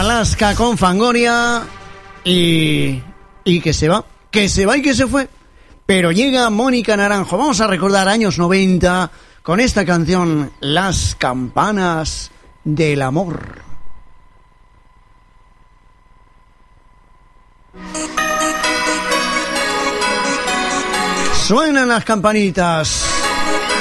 Alaska con Fangoria y que se va y que se fue. Pero llega Mónica Naranjo. Vamos a recordar años 90 con esta canción, Las campanas del amor. Suenan las campanitas.